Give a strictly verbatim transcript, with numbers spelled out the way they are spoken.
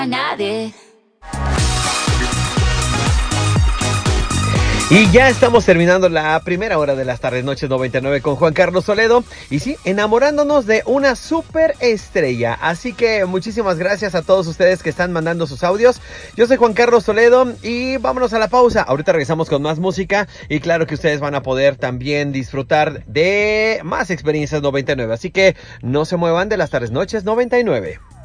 nadie. Y ya estamos terminando la primera hora de las tardes noches noventa y nueve con Juan Carlos Toledo. Y sí, enamorándonos de una super estrella. Así que muchísimas gracias a todos ustedes que están mandando sus audios. Yo soy Juan Carlos Toledo y vámonos a la pausa. Ahorita regresamos con más música. Y claro que ustedes van a poder también disfrutar de más experiencias noventa y nueve. Así que no se muevan de las tardes noches noventa y nueve.